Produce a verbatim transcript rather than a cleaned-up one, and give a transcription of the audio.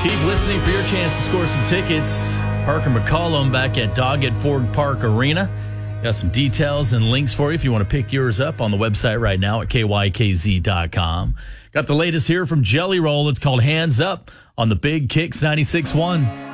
Keep listening for your chance to score some tickets. Parker McCollum back at Doggett Ford Park Arena. Got some details and links for you if you want to pick yours up on the website right now at K Y K Z dot com. Got the latest here from Jelly Roll. It's called Hands Up on the Big Kicks ninety-six point one.